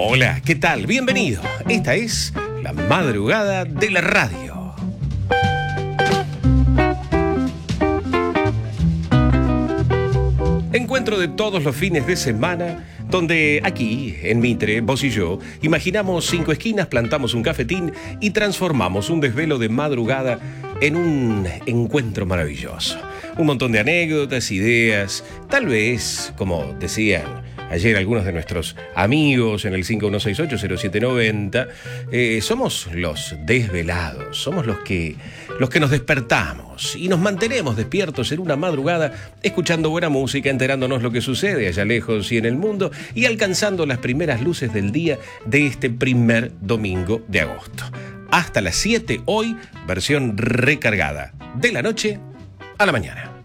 Hola, ¿qué tal? Bienvenido. Esta es La Madrugada de la Radio. Encuentro de todos los fines de semana, donde aquí, en Mitre, vos y yo, imaginamos 5 esquinas, plantamos un cafetín y transformamos un desvelo de madrugada en un encuentro maravilloso. Un montón de anécdotas, ideas, tal vez, como decían ayer algunos de nuestros amigos en el 5168-0790, somos los desvelados, somos los que nos despertamos y nos mantenemos despiertos en una madrugada escuchando buena música, enterándonos lo que sucede allá lejos y en el mundo y alcanzando las primeras luces del día de este primer domingo de agosto. Hasta las 7 hoy, versión recargada, de la noche a la mañana.